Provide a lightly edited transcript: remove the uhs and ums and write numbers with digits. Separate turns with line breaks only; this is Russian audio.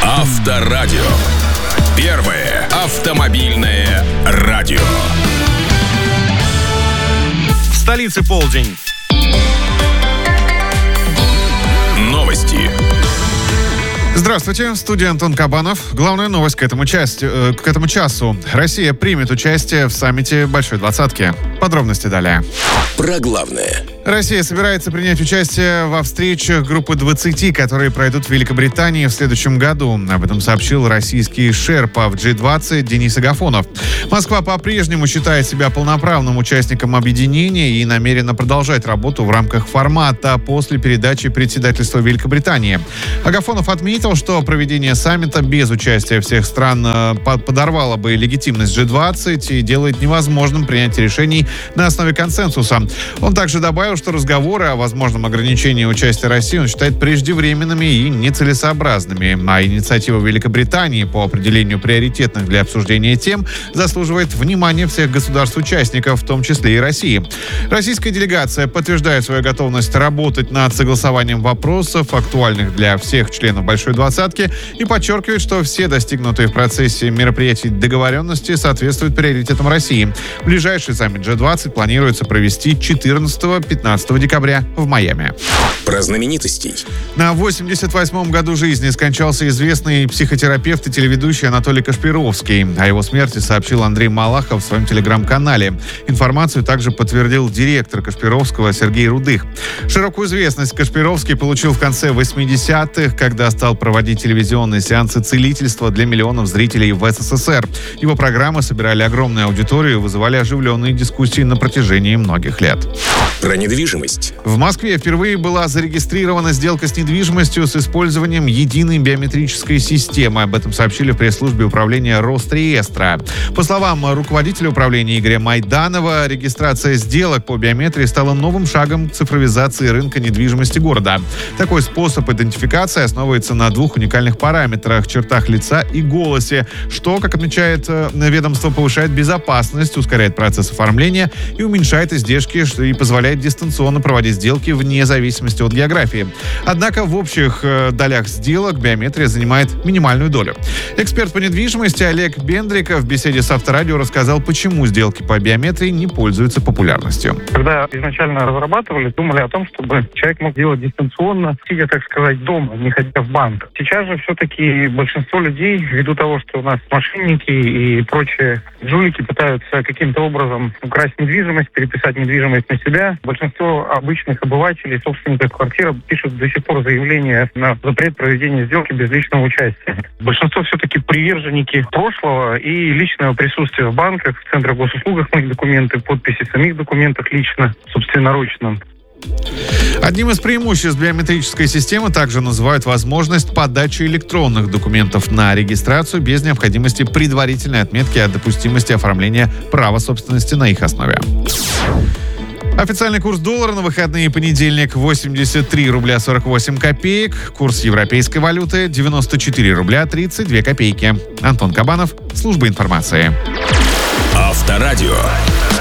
Авторадио. Первое автомобильное радио.
В столице полдень.
Новости.
Здравствуйте, в студии Антон Кабанов. Главная новость к этому часу. Россия примет участие в саммите Большой Двадцатки. Подробности далее.
Про главное.
Россия собирается принять участие во встречах группы 20, которые пройдут в Великобритании в следующем году. Об этом сообщил российский шерпа в G20 Денис Агафонов. Москва по-прежнему считает себя полноправным участником объединения и намерена продолжать работу в рамках формата после передачи председательства Великобритании. Агафонов отметил, что проведение саммита без участия всех стран подорвало бы легитимность G20 и делает невозможным принятие решений на основе консенсуса. Он также добавил, что разговоры о возможном ограничении участия России он считает преждевременными и нецелесообразными. А инициатива Великобритании по определению приоритетных для обсуждения тем заслуживает внимания всех государств-участников, в том числе и России. Российская делегация подтверждает свою готовность работать над согласованием вопросов, актуальных для всех членов Большой Двадцатки, и подчеркивает, что все достигнутые в процессе мероприятий договоренности соответствуют приоритетам России. Ближайший саммит G20 планируется провести 14-15 декабря в Майами.
Про знаменитостей.
На 88-м году жизни скончался известный психотерапевт и телеведущий Анатолий Кашпировский. О его смерти сообщил Андрей Малахов в своем телеграм-канале. Информацию также подтвердил директор Кашпировского Сергей Рудых. Широкую известность Кашпировский получил в конце 80-х, когда стал проводить телевизионные сеансы целительства для миллионов зрителей в СССР. Его программы собирали огромную аудиторию и вызывали оживленные дискуссии на протяжении многих лет.
Про недвижимость.
В Москве впервые была зарегистрирована сделка с недвижимостью с использованием единой биометрической системы. Об этом сообщили в пресс-службе управления Росреестра. По словам руководителя управления Игоря Майданова, регистрация сделок по биометрии стала новым шагом к цифровизации рынка недвижимости города. Такой способ идентификации основывается на двух уникальных параметрах – чертах лица и голосе, что, как отмечает ведомство, повышает безопасность, ускоряет процесс оформления и уменьшает издержки, что и позволяет дистанционно проводить сделки вне зависимости от географии. Однако в общих долях сделок биометрия занимает минимальную долю. Эксперт по недвижимости Олег Бендриков в беседе с Авторадио рассказал, почему сделки по биометрии не пользуются популярностью.
Когда изначально разрабатывали, думали о том, чтобы человек мог делать дистанционно, сидя, так сказать, дома, не ходя в банк. Сейчас же все-таки большинство людей, ввиду того, что у нас мошенники и прочие жулики пытаются каким-то образом украсть недвижимость, переписать недвижимость на себя, большинство обычных обывателей, собственников квартир пишут до сих пор заявление на запрет проведения сделки без личного участия. Большинство все-таки приверженники прошлого и личного присутствия в банках, в центрах госуслугах, моих документы, подписи в самих документах лично, собственноручно.
Одним из преимуществ биометрической системы также называют возможность подачи электронных документов на регистрацию без необходимости предварительной отметки о допустимости оформления права собственности на их основе. Официальный курс доллара на выходные понедельник 83 рубля 48 копеек. Курс европейской валюты 94 рубля 32 копейки. Антон Кабанов, служба информации.
Авторадио.